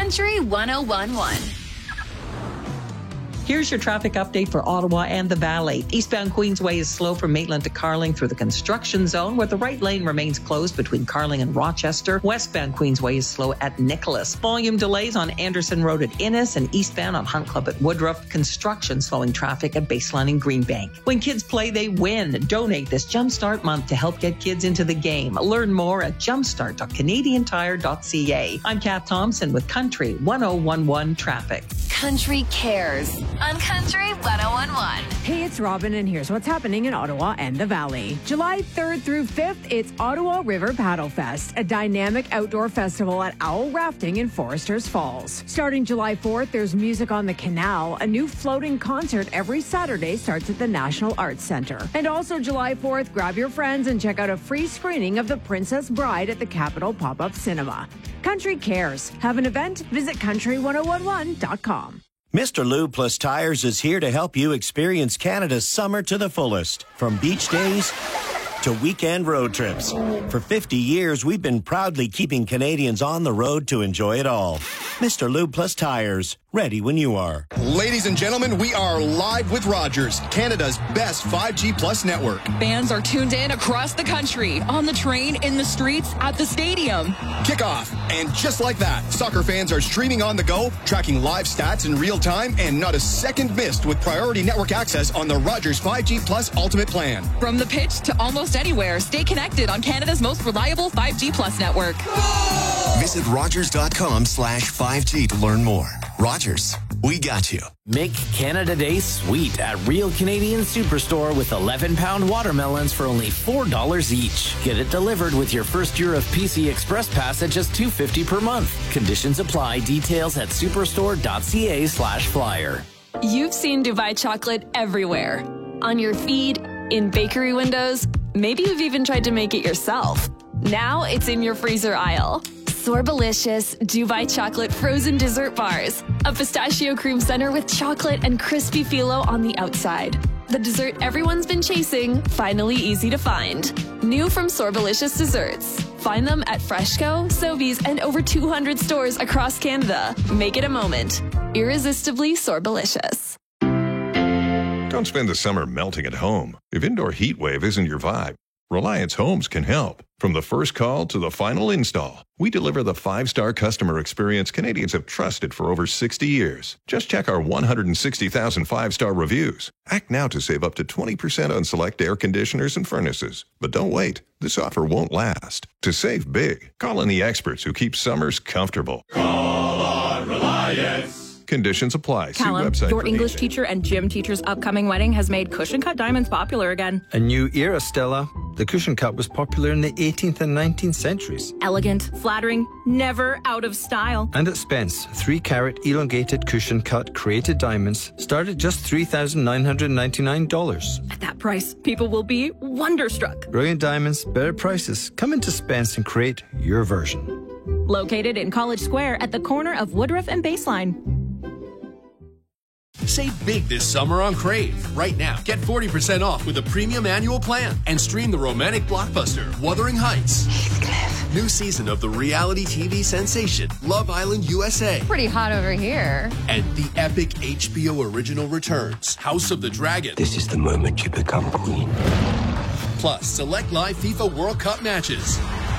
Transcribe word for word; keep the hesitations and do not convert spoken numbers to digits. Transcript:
Country one oh one point one. Here's your traffic update for Ottawa and the Valley. Eastbound Queensway is slow from Maitland to Carling through the construction zone, where the right lane remains closed between Carling and Rochester. Westbound Queensway is slow at Nicholas. Volume delays on Anderson Road at Innis and eastbound on Hunt Club at Woodruff. Construction slowing traffic at Baseline and Greenbank. When kids play, they win. Donate this Jumpstart month to help get kids into the game. Learn more at jumpstart dot canadian tire dot c a. I'm Kath Thompson with Country one oh one one Traffic. Country Cares on Country one oh one one. Hey, it's Robin, and here's what's happening in Ottawa and the Valley. July third through fifth, it's Ottawa River Paddle Fest, a dynamic outdoor festival at Owl Rafting in Foresters Falls. Starting July fourth, there's music on the canal. A new floating concert every Saturday starts at the National Arts Centre. And also July fourth, grab your friends and check out a free screening of The Princess Bride at the Capitol Pop-Up Cinema. Country Cares. Have an event? Visit country one oh one one dot com. Mister Lube Plus Tires is here to help you experience Canada's summer to the fullest. From beach days to weekend road trips. For fifty years, we've been proudly keeping Canadians on the road to enjoy it all. Mister Lube Plus Tires, ready when you are. Ladies and gentlemen, we are live with Rogers, Canada's best five G Plus network. Fans are tuned in across the country, on the train, in the streets, at the stadium. Kickoff. And just like that, soccer fans are streaming on the go, tracking live stats in real time, and not a second missed with priority network access on the Rogers five G Plus Ultimate Plan. From the pitch to almost anywhere, stay connected on Canada's most reliable five G Plus network. Visit rogers.com slash 5G to learn more. Rogers, we got you. Make Canada Day sweet at Real Canadian Superstore with eleven pound watermelons for only four dollars each. Get it delivered with your first year of P C Express Pass at just two dollars and fifty cents per month. Conditions apply. Details at superstore.ca slash flyer. You've seen Dubai chocolate everywhere. On your feed, in bakery windows, maybe you've even tried to make it yourself. Now it's in your freezer aisle. Sorbalicious Dubai chocolate frozen dessert bars. A pistachio cream center with chocolate and crispy phyllo on the outside. The dessert everyone's been chasing, finally easy to find. New from Sorbalicious Desserts. Find them at Freshco, Sobeys, and over two hundred stores across Canada. Make it a moment. Irresistibly Sorbalicious. Don't spend the summer melting at home. If indoor heat wave isn't your vibe, Reliance Homes can help. From the first call to the final install, we deliver the five-star customer experience Canadians have trusted for over sixty years. Just check our one hundred sixty thousand five-star reviews. Act now to save up to twenty percent on select air conditioners and furnaces. But don't wait. This offer won't last. To save big, call in the experts who keep summers comfortable. Call on Reliance. Conditions apply. See Callum, website your for English details. teacher and gym teacher's upcoming wedding has made cushion cut diamonds popular again. A new era, Stella. The cushion cut was popular in the eighteenth and nineteenth centuries. Elegant, flattering, never out of style. And at Spence, three carat elongated cushion cut created diamonds start at just three thousand nine hundred ninety-nine dollars. At that price, people will be wonderstruck. Brilliant diamonds, better prices. Come into Spence and create your version. Located in College Square at the corner of Woodruff and Baseline. Save big this summer on Crave. Right now, get forty percent off with a premium annual plan and stream the romantic blockbuster Wuthering Heights. Heathcliff. New season of the reality T V sensation Love Island U S A. Pretty hot over here. And the epic H B O original returns House of the Dragon. This is the moment you become queen. Plus, select live FIFA World Cup matches.